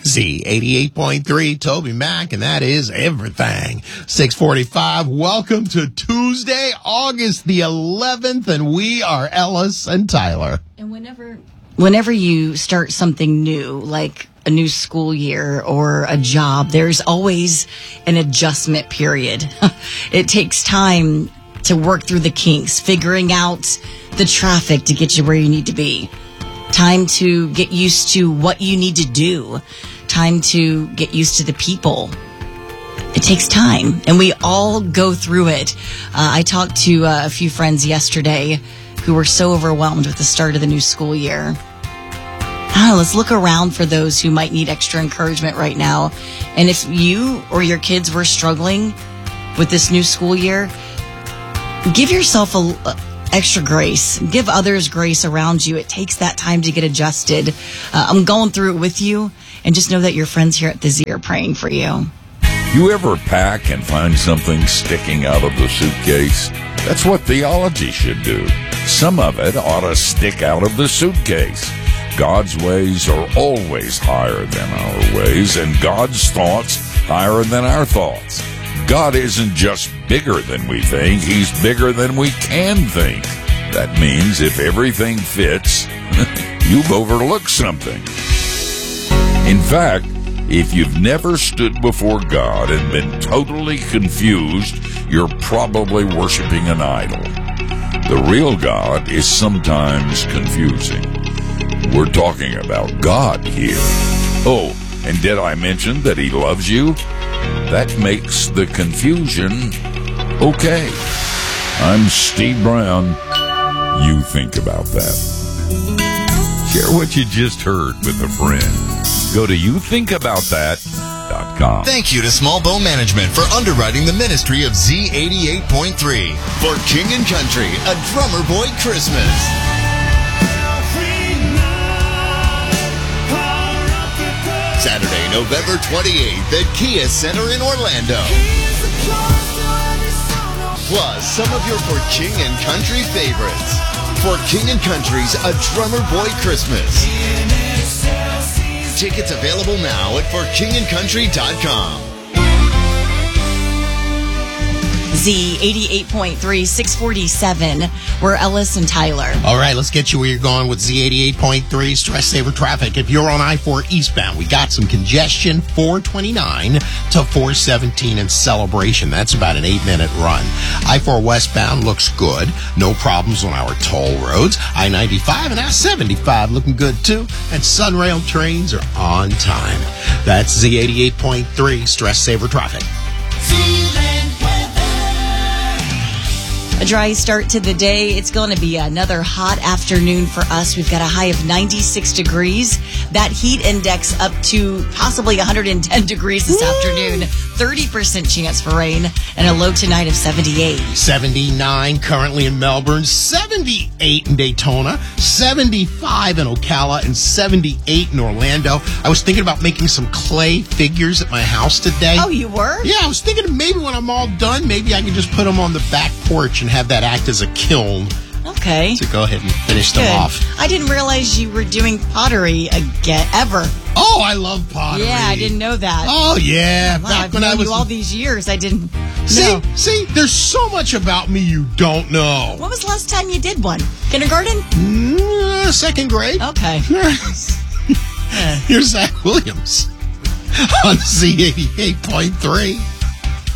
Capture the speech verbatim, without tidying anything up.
Z eighty-eight point three, Toby Mac, and that is everything. six forty-five, welcome to Tuesday, August the eleventh, and we are Ellis and Tyler. And whenever, whenever you start something new, like a new school year or a job, there's always an adjustment period. It takes time to work through the kinks, figuring out the traffic to get you where you need to be. Time to get used to what you need to do. Time to get used to the people. It takes time, and we all go through it. Uh, I talked to uh, a few friends yesterday who were so overwhelmed with the start of the new school year. Ah, let's look around for those who might need extra encouragement right now. And if you or your kids were struggling with this new school year, give yourself a, a extra grace. Give others grace around you. It takes that time to get adjusted. Uh, I'm going through it with you, and just know that your friends here at the Z are praying for you. You ever pack and find something sticking out of the suitcase? That's what theology should do. Some of it ought to stick out of the suitcase. God's ways are always higher than our ways, and God's thoughts higher than our thoughts. God isn't just bigger than we think, He's bigger than we can think. That means if everything fits, you've overlooked something. In fact, if you've never stood before God and been totally confused, you're probably worshiping an idol. The real God is sometimes confusing. We're talking about God here. Oh, and did I mention that He loves you? That makes the confusion okay. I'm Steve Brown. You think about that. Share what you just heard with a friend. Go to you think about that dot com. Thank you to Small Bone Management for underwriting the ministry of Z eighty-eight point three. For King and Country, a Drummer Boy Christmas. Saturday, November twenty-eighth at Kia Center in Orlando. Plus, some of your For King and Country favorites. For King and Country's A Drummer Boy Christmas. Tickets available now at for king and country dot com. Z eighty-eight point three, six forty-seven. We're Ellis and Tyler. All right, let's get you where you're going with Z eighty-eight point three, Stress Saver Traffic. If you're on I four eastbound, we got some congestion, four twenty-nine to four seventeen in Celebration. That's about an eight-minute run. I four westbound looks good. No problems on our toll roads. I ninety-five and I seventy-five looking good, too. And Sunrail trains are on time. That's Z eighty-eight point three, Stress Saver Traffic. A dry start to the day. It's going to be another hot afternoon for us. We've got a high of ninety-six degrees. That heat index up to possibly one hundred ten degrees this Woo! afternoon. thirty percent chance for rain and a low tonight of seventy-eight. seventy-nine currently in Melbourne, seventy-eight in Daytona, seventy-five in Ocala, and seventy-eight in Orlando. I was thinking about making some clay figures at my house today. Oh, you were? Yeah, I was thinking maybe when I'm all done, maybe I can just put them on the back porch and have that act as a kiln. Okay. To go ahead and finish them Good. off. I didn't realize you were doing pottery again, ever. Oh, I love pottery. Yeah, I didn't know that. Oh, yeah. Wow, Back I've when known I was you all these years, I didn't See, know. see, there's so much about me you don't know. When was the last time you did one? Kindergarten? Mm, second grade. Okay. Here's Zach Williams on Z eighty-eight point three.